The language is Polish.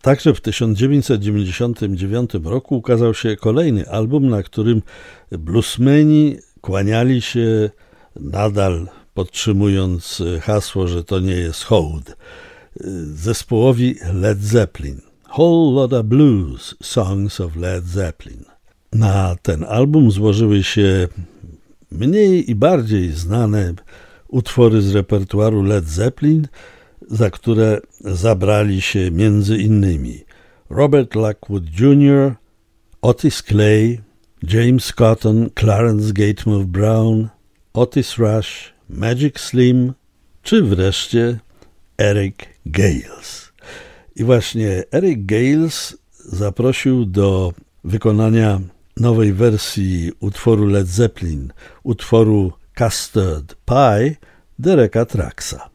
Także w 1999 roku ukazał się kolejny album, na którym bluesmeni kłaniali się, nadal podtrzymując hasło, że to nie jest hołd, zespołowi Led Zeppelin. Whole Lotta Blues, Songs of Led Zeppelin. Na ten album złożyły się mniej i bardziej znane utwory z repertuaru Led Zeppelin, za które zabrali się między innymi Robert Lockwood Jr., Otis Clay, James Cotton, Clarence Gatemouth Brown, Otis Rush, Magic Slim, czy wreszcie Eric Gales. I właśnie Eric Gales zaprosił do wykonania nowej wersji utworu Led Zeppelin, utworu Custard Pie, Dereka Trucksa.